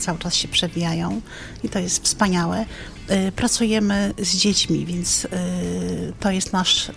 cały czas się przewijają i to jest wspaniałe. Pracujemy z dziećmi, więc to jest nasz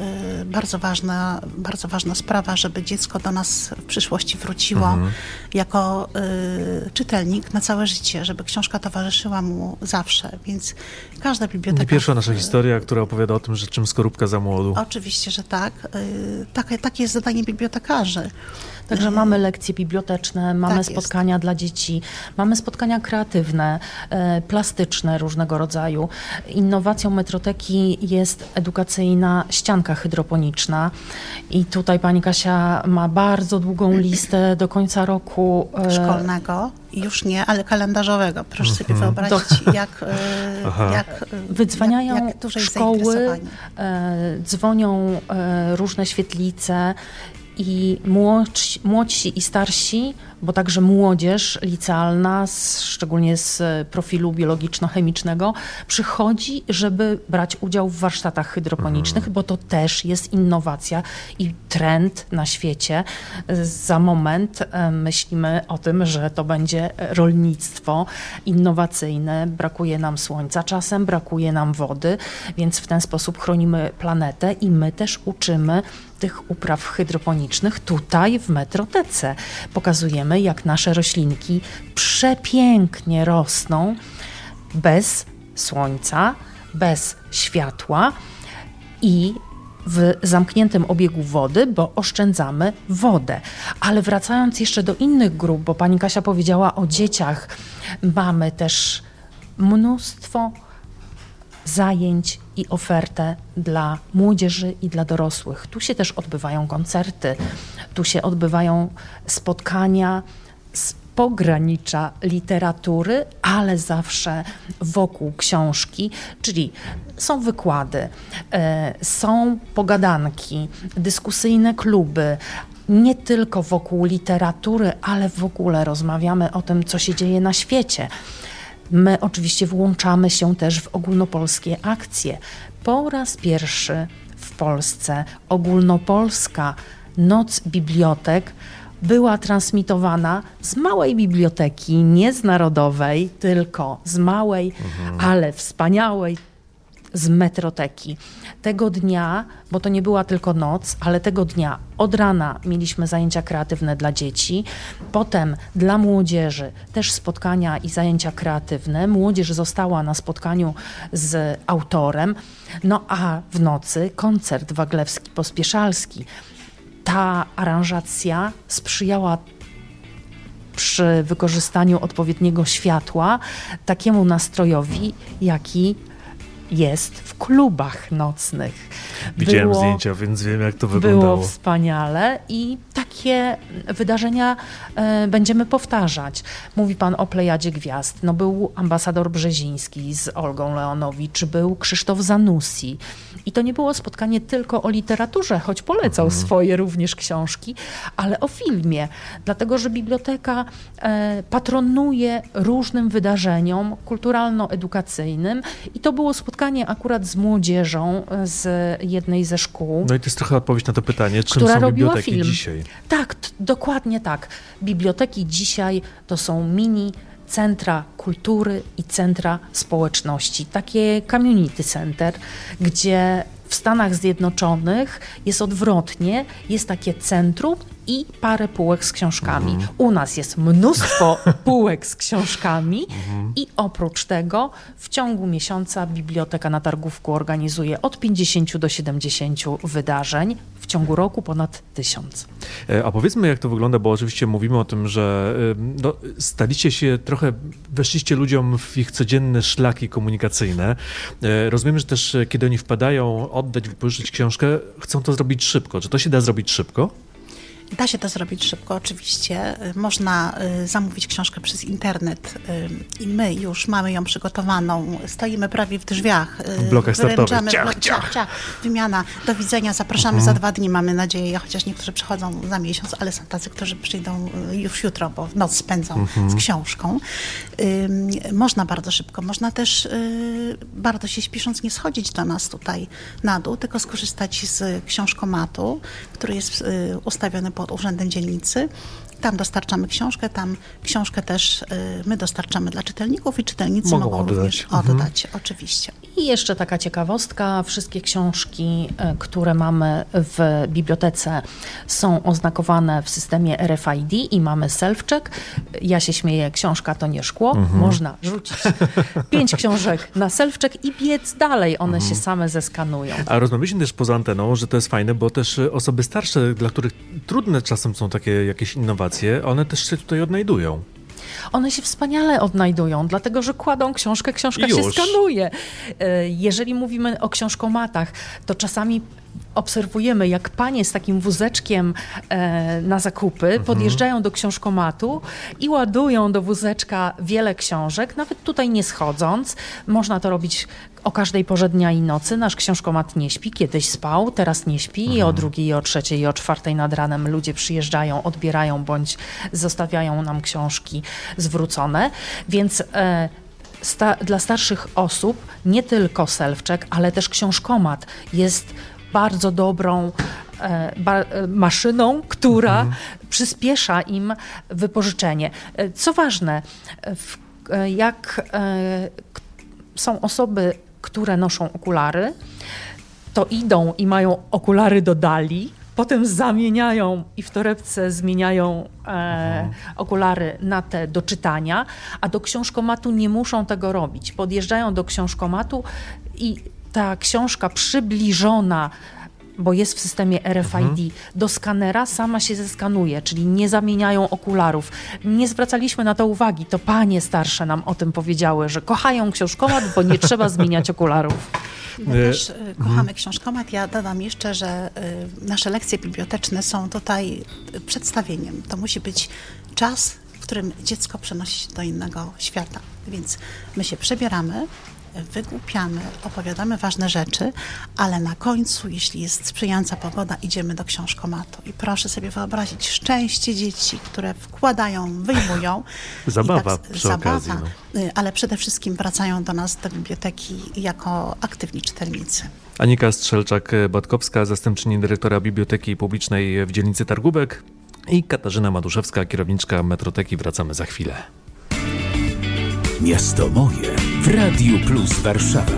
bardzo ważna sprawa, żeby dziecko do nas w przyszłości wróciło jako czytelnik na całe życie, żeby książka towarzyszyła mu zawsze, więc każda biblioteka... Nie pierwsza nasza historia, która opowiada o tym, że czym skorupka za młodu. Oczywiście, że tak. Takie jest zadanie bibliotekarzy. Także mamy lekcje biblioteczne, mamy Tak spotkania dla dzieci, mamy spotkania kreatywne, plastyczne różnego rodzaju. Innowacją Metroteki jest edukacyjna ścianka hydroponiczna i tutaj pani Kasia ma bardzo długą listę do końca roku. Szkolnego. Już nie, ale kalendarzowego. Proszę sobie wyobrazić, jak wydzwaniają jak duże jest szkoły, zainteresowanie. dzwonią różne świetlice i młodsi i starsi, bo także młodzież licealna, szczególnie z profilu biologiczno-chemicznego, przychodzi, żeby brać udział w warsztatach hydroponicznych, bo to też jest innowacja i trend na świecie. Za moment myślimy o tym, że to będzie rolnictwo innowacyjne. Brakuje nam słońca czasem, brakuje nam wody, więc w ten sposób chronimy planetę i my też uczymy tych upraw hydroponicznych tutaj w Metrotece. Pokazujemy, jak nasze roślinki przepięknie rosną bez słońca, bez światła i w zamkniętym obiegu wody, bo oszczędzamy wodę. Ale wracając jeszcze do innych grup, bo pani Kasia powiedziała o dzieciach, mamy też mnóstwo zajęć i ofertę dla młodzieży i dla dorosłych. Tu się też odbywają koncerty, tu się odbywają spotkania z pogranicza literatury, ale zawsze wokół książki, czyli są wykłady, są pogadanki, dyskusyjne kluby, nie tylko wokół literatury, ale w ogóle rozmawiamy o tym, co się dzieje na świecie. My oczywiście włączamy się też w ogólnopolskie akcje. Po raz pierwszy w Polsce ogólnopolska Noc Bibliotek była transmitowana z małej biblioteki, nie z narodowej, tylko z małej, ale wspaniałej, z Metroteki. Tego dnia, bo to nie była tylko noc, ale tego dnia od rana mieliśmy zajęcia kreatywne dla dzieci, potem dla młodzieży też spotkania i zajęcia kreatywne. Młodzież została na spotkaniu z autorem, no a w nocy koncert Waglewski-Pospieszalski. Ta aranżacja sprzyjała przy wykorzystaniu odpowiedniego światła takiemu nastrojowi, jaki jest w klubach nocnych. Widziałem zdjęcia, więc wiem, jak to wyglądało. Było wspaniale i takie wydarzenia będziemy powtarzać. Mówi pan o plejadzie gwiazd. No, był ambasador Brzeziński z Olgą Leonowicz, był Krzysztof Zanussi. I to nie było spotkanie tylko o literaturze, choć polecał swoje również książki, ale o filmie. Dlatego, że biblioteka patronuje różnym wydarzeniom kulturalno-edukacyjnym i to było spotkanie akurat z młodzieżą z jednej ze szkół. No i to jest trochę odpowiedź na to pytanie, czym która są robiła biblioteki film. dzisiaj? Tak, dokładnie tak. Biblioteki dzisiaj to są mini centra kultury i centra społeczności. Takie community center, gdzie w Stanach Zjednoczonych jest odwrotnie, jest takie centrum i parę półek z książkami. U nas jest mnóstwo półek z książkami i oprócz tego w ciągu miesiąca Biblioteka na Targówku organizuje od 50 do 70 wydarzeń, w ciągu roku ponad 1000. A powiedzmy, jak to wygląda, bo oczywiście mówimy o tym, że staliście się trochę, weszliście ludziom w ich codzienne szlaki komunikacyjne. Rozumiem, że też kiedy oni wpadają oddać, wypożyczyć książkę, chcą to zrobić szybko. Czy to się da zrobić szybko? Da się to zrobić szybko, oczywiście. Można zamówić książkę przez internet i my już mamy ją przygotowaną. Stoimy prawie w drzwiach. W blokach startowych. Ciach. Wymiana. Do widzenia. Zapraszamy za 2 dni, mamy nadzieję. Chociaż niektórzy przychodzą za miesiąc, ale są tacy, którzy przyjdą już jutro, bo noc spędzą z książką. Można bardzo szybko. Można też bardzo się śpiesząc nie schodzić do nas tutaj na dół, tylko skorzystać z książkomatu, który jest ustawiony pod Urzędem Dzielnicy. tam dostarczamy książkę, tam książkę też my dostarczamy dla czytelników i czytelnicy mogą również oddać, oczywiście. I jeszcze taka ciekawostka, wszystkie książki, które mamy w bibliotece są oznakowane w systemie RFID i mamy self-check. Ja się śmieję, książka to nie szkło, można rzucić 5 książek na self-check i biec dalej, one się same zeskanują. A rozmawialiśmy też poza anteną, że to jest fajne, bo też osoby starsze, dla których trudne czasem są takie jakieś innowacje, one też się tutaj odnajdują. One się wspaniale odnajdują, dlatego że kładą książkę, książka się skanuje. Jeżeli mówimy o książkomatach, to czasami obserwujemy, jak panie z takim wózeczkiem na zakupy podjeżdżają do książkomatu i ładują do wózeczka wiele książek, nawet tutaj nie schodząc. Można to robić o każdej porze dnia i nocy. Nasz książkomat nie śpi, kiedyś spał, teraz nie śpi i o 2, i o 3, i o 4 nad ranem ludzie przyjeżdżają, odbierają bądź zostawiają nam książki zwrócone. Więc dla starszych osób nie tylko self-check, ale też książkomat jest bardzo dobrą maszyną, która przyspiesza im wypożyczenie. Co ważne, jak są osoby, które noszą okulary, to idą i mają okulary do dali, potem zamieniają i w torebce zmieniają okulary na te do czytania, a do książkomatu nie muszą tego robić. Podjeżdżają do książkomatu i ta książka przybliżona, bo jest w systemie RFID, do skanera sama się zeskanuje, czyli nie zamieniają okularów. Nie zwracaliśmy na to uwagi, to panie starsze nam o tym powiedziały, że kochają książkomat, bo nie trzeba zmieniać okularów. My też kochamy książkomat. Ja dodam jeszcze, że nasze lekcje biblioteczne są tutaj przedstawieniem. To musi być czas, w którym dziecko przenosi się do innego świata. Więc my się przebieramy, wygłupiamy, opowiadamy ważne rzeczy, ale na końcu, jeśli jest sprzyjająca pogoda, idziemy do książkomatu. I proszę sobie wyobrazić szczęście dzieci, które wkładają, wyjmują. Zabawa przy okazji. Ale przede wszystkim wracają do nas, do biblioteki jako aktywni czytelnicy. Anika Strzelczak-Batkowska, zastępczyni dyrektora Biblioteki Publicznej w dzielnicy Targówek i Katarzyna Maduszewska, kierowniczka Metroteki. Wracamy za chwilę. Miasto moje w Radiu Plus Warszawa.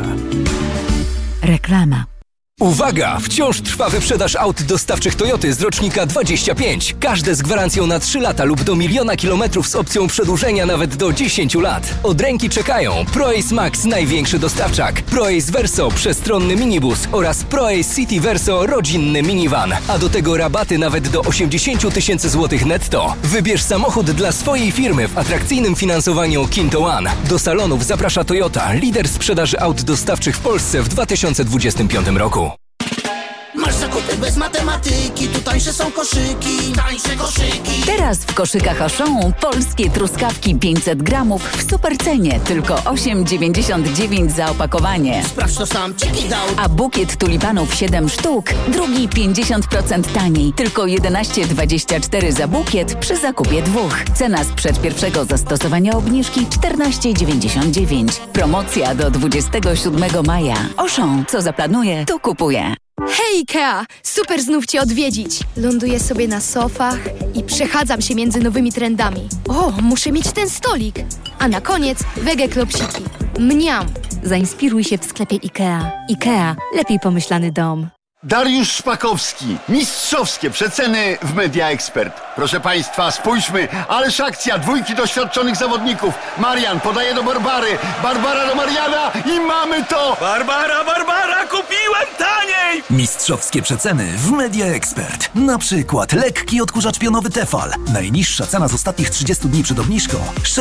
Reklama. Uwaga! Wciąż trwa wyprzedaż aut dostawczych Toyoty z rocznika 25. Każde z gwarancją na 3 lata lub do 1 000 000 kilometrów z opcją przedłużenia nawet do 10 lat. Od ręki czekają ProAce Max, największy dostawczak, ProAce Verso, przestronny minibus oraz ProAce City Verso, rodzinny minivan. A do tego rabaty nawet do 80 000 złotych netto. Wybierz samochód dla swojej firmy w atrakcyjnym finansowaniu Kinto One. Do salonów zaprasza Toyota, lider sprzedaży aut dostawczych w Polsce w 2025 roku. Masz zakupy bez matematyki, tu tańsze są koszyki, tańsze koszyki. Teraz w koszykach Auchan polskie truskawki 500 gramów w supercenie, tylko 8,99 za opakowanie. Sprawdź to sam, Ciki dał. A bukiet tulipanów 7 sztuk, drugi 50% taniej, tylko 11,24 za bukiet przy zakupie 2. Cena sprzed pierwszego zastosowania obniżki 14,99. Promocja do 27 maja. Auchan, co zaplanuje, to kupuje. Hej Ikea! Super znów Cię odwiedzić! Ląduję sobie na sofach i przechadzam się między nowymi trendami. O, muszę mieć ten stolik! A na koniec wege klopsiki. Mniam! Zainspiruj się w sklepie Ikea. Ikea. Lepiej pomyślany dom. Dariusz Szpakowski. Mistrzowskie przeceny w Media Expert. Proszę Państwa, spójrzmy. Ależ akcja, 2 doświadczonych zawodników. Marian podaje do Barbary. Barbara do Mariana i mamy to! Barbara, kupiłem taniej! Mistrzowskie przeceny w Media Expert. Na przykład lekki odkurzacz pionowy Tefal. Najniższa cena z ostatnich 30 dni przed obniżką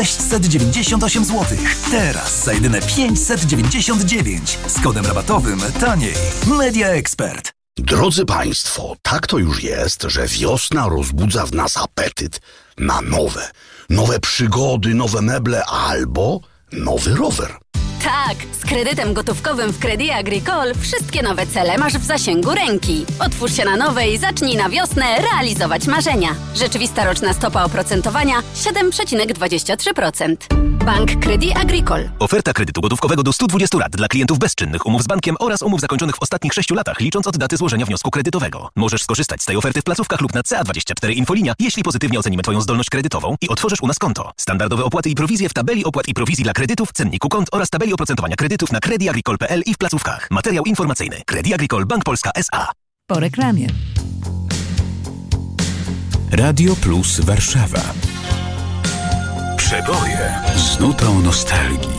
698 zł. Teraz za jedyne 599. Z kodem rabatowym taniej. Media Expert. Drodzy Państwo, tak to już jest, że wiosna rozbudza w nas apetyt na nowe przygody, nowe meble albo nowy rower. Tak, z kredytem gotówkowym w Crédit Agricole wszystkie nowe cele masz w zasięgu ręki. Otwórz się na nowe i zacznij na wiosnę realizować marzenia. Rzeczywista roczna stopa oprocentowania 7,23%. Bank Crédit Agricole. Oferta kredytu gotówkowego do 120 lat dla klientów bezczynnych umów z bankiem oraz umów zakończonych w ostatnich 6 latach, licząc od daty złożenia wniosku kredytowego. Możesz skorzystać z tej oferty w placówkach lub na CA24 Infolinia, jeśli pozytywnie ocenimy Twoją zdolność kredytową i otworzysz u nas konto. Standardowe opłaty i prowizje w tabeli opłat i prowizji dla kredytów, cenniku kont oraz tabeli oprocentowania kredytów na crediagricole.pl i w placówkach. Materiał informacyjny. Crédit Agricole Bank Polska S.A. Po reklamie. Radio Plus Warszawa. Przeboje z nutą nostalgii.